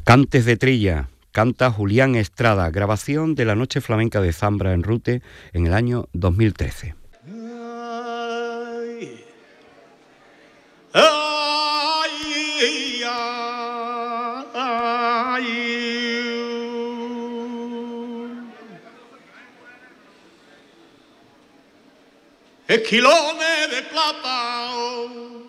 Cantes de Trilla, canta Julián Estrada, grabación de la Noche Flamenca de Zambra en Rute en el año 2013. Esquilones de plata